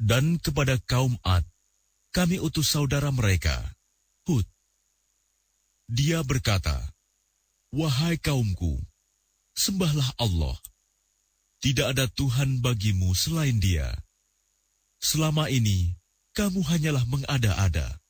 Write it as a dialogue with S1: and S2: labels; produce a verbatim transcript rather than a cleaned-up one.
S1: Dan kepada kaum Ad, kami utus saudara mereka, Hud. Dia berkata, "Wahai kaumku, sembahlah Allah. Tidak ada Tuhan bagimu selain Dia. Selama ini, kamu hanyalah mengada-ada.